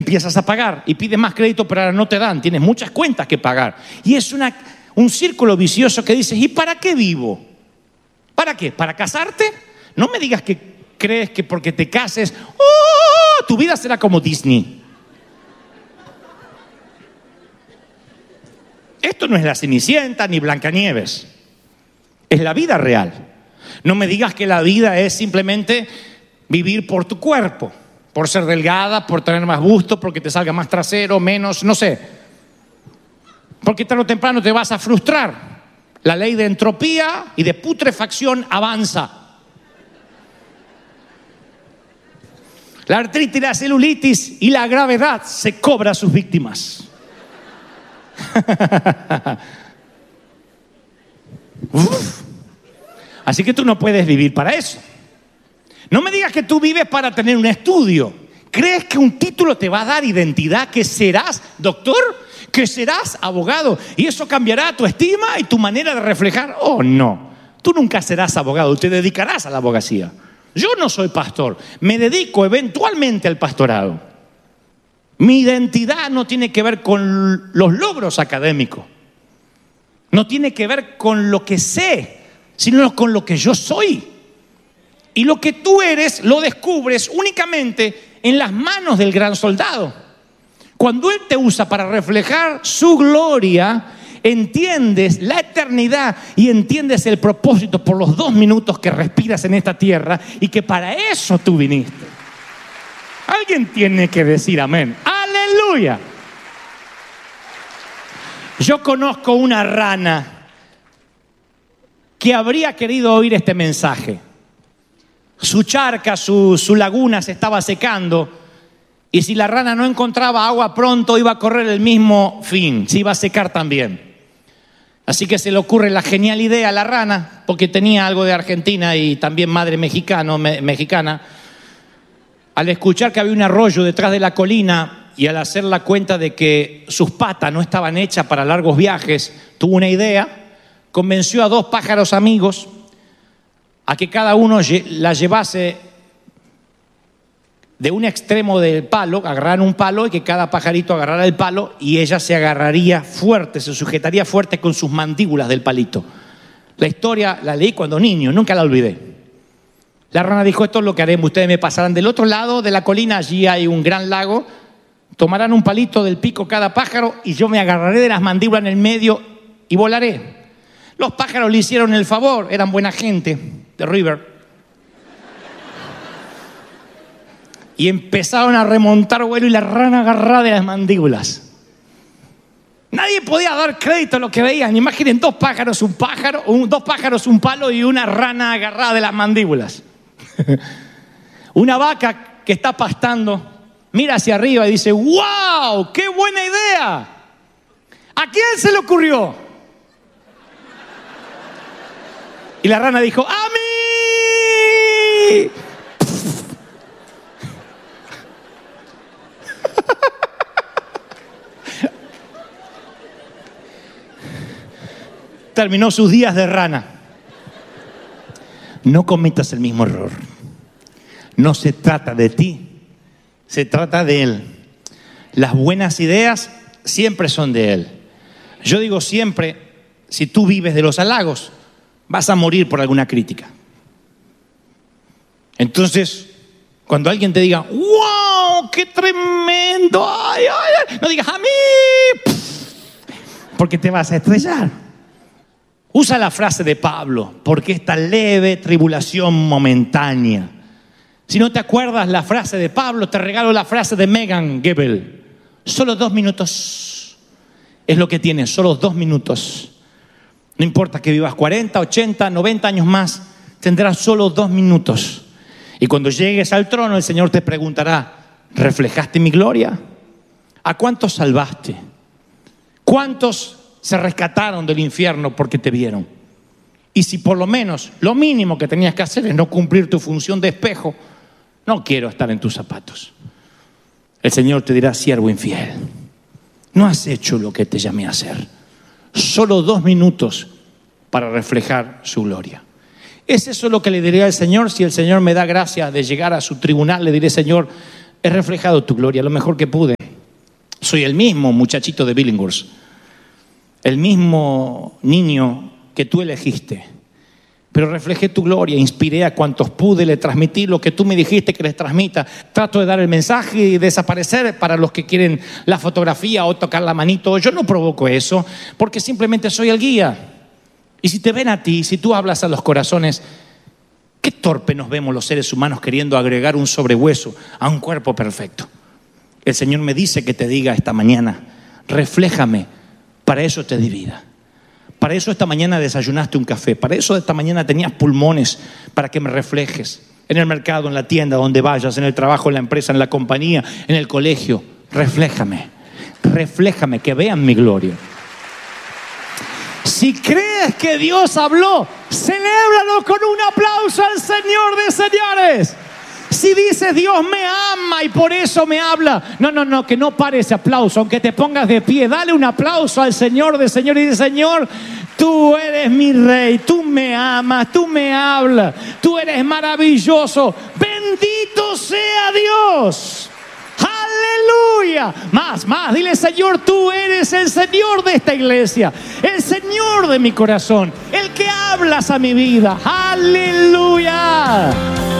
empiezas a pagar y pides más crédito, pero ahora no te dan. Tienes muchas cuentas que pagar. Y es un círculo vicioso que dices, ¿y para qué vivo? ¿Para qué? ¿Para casarte? No me digas que crees que porque te cases, ¡oh!, tu vida será como Disney. Esto no es la Cenicienta ni Blancanieves. Es la vida real. No me digas que la vida es simplemente vivir por tu cuerpo, por ser delgada, por tener más busto, porque te salga más trasero, menos, no sé. Porque tarde o temprano te vas a frustrar. La ley de entropía y de putrefacción avanza. La artritis, la celulitis y la gravedad se cobra a sus víctimas. Así que tú no puedes vivir para eso. No me digas que tú vives para tener un estudio. ¿Crees que un título te va a dar identidad? ¿Que serás doctor? ¿Que serás abogado? ¿Y eso cambiará tu estima y tu manera de reflejar? Oh, no. Tú nunca serás abogado, te dedicarás a la abogacía. Yo no soy pastor, me dedico eventualmente al pastorado. Mi identidad no tiene que ver con los logros académicos. No tiene que ver con lo que sé, sino con lo que yo soy. Y lo que tú eres lo descubres únicamente en las manos del gran soldado. Cuando Él te usa para reflejar su gloria, entiendes la eternidad y entiendes el propósito por los 2 minutos que respiras en esta tierra y que para eso tú viniste. Alguien tiene que decir amén. ¡Aleluya! Yo conozco una rana que habría querido oír este mensaje. Su charca, su laguna se estaba secando y si la rana no encontraba agua pronto iba a correr el mismo fin, se iba a secar también. Así que se le ocurre la genial idea a la rana, porque tenía algo de Argentina y también madre mexicana, al escuchar que había un arroyo detrás de la colina y al hacer la cuenta de que sus patas no estaban hechas para largos viajes, tuvo una idea, convenció a 2 pájaros amigos a que cada uno la llevase de un extremo del palo, agarraran un palo y que cada pajarito agarrara el palo y ella se agarraría fuerte, se sujetaría fuerte con sus mandíbulas del palito. La historia la leí cuando niño, nunca la olvidé. La rana dijo, esto es lo que haremos, ustedes me pasarán del otro lado de la colina, allí hay un gran lago, tomarán un palito del pico cada pájaro y yo me agarraré de las mandíbulas en el medio y volaré. Los pájaros le hicieron el favor, eran buena gente de River. Y empezaron a remontar vuelo y la rana agarrada de las mandíbulas. Nadie podía dar crédito a lo que veían. Imaginen 2 pájaros, un palo y una rana agarrada de las mandíbulas. Una vaca que está pastando mira hacia arriba y dice, ¡wow! ¡Qué buena idea! ¿A quién se le ocurrió? Y la rana dijo, ¡a mí! Terminó sus días de rana. No cometas el mismo error. No se trata de ti, se trata de Él. Las buenas ideas siempre son de Él. Yo digo siempre, si tú vives de los halagos, vas a morir por alguna crítica. Entonces, cuando alguien te diga, ¡wow! ¡Qué tremendo! ¡Ay, ay, ay! No digas, ¡a mí! Porque te vas a estrellar. Usa la frase de Pablo, porque esta leve tribulación momentánea. Si no te acuerdas la frase de Pablo, te regalo la frase de Megan Gebel. Solo 2 minutos es lo que tienes, solo 2 minutos. No importa que vivas 40, 80, 90 años más, tendrás solo 2 minutos. Y cuando llegues al trono, el Señor te preguntará, ¿reflejaste mi gloria? ¿A cuántos salvaste? ¿Cuántos se rescataron del infierno porque te vieron? Y si por lo menos, lo mínimo que tenías que hacer es no cumplir tu función de espejo, no quiero estar en tus zapatos. El Señor te dirá, siervo infiel, no has hecho lo que te llamé a hacer. Solo 2 minutos para reflejar su gloria. ¿Es eso lo que le diré al Señor? Si el Señor me da gracia de llegar a su tribunal, le diré, Señor, he reflejado tu gloria lo mejor que pude. Soy el mismo muchachito de Billinghurst, el mismo niño que tú elegiste, pero reflejé tu gloria, inspiré a cuantos pude, le transmití lo que tú me dijiste que les transmita. Trato de dar el mensaje y desaparecer para los que quieren la fotografía o tocar la manito. Yo no provoco eso, porque simplemente soy el guía. Y si te ven a ti, si tú hablas a los corazones, qué torpe nos vemos los seres humanos queriendo agregar un sobrehueso a un cuerpo perfecto. El Señor me dice que te diga esta mañana, refléjame, para eso te di vida. Para eso esta mañana desayunaste un café, para eso esta mañana tenías pulmones, para que me reflejes en el mercado, en la tienda, donde vayas, en el trabajo, en la empresa, en la compañía, en el colegio. Refléjame, que vean mi gloria. Si crees que Dios habló, celébralo con un aplauso al Señor de señores. Si dices Dios me ama y por eso me habla, no, que no pare ese aplauso, aunque te pongas de pie, dale un aplauso al Señor de señores y dice: Señor, tú eres mi rey, tú me amas, tú me hablas, tú eres maravilloso, bendito sea Dios. ¡Aleluya! Más, dile: Señor, tú eres el Señor de esta iglesia, el Señor de mi corazón, el que hablas a mi vida. ¡Aleluya!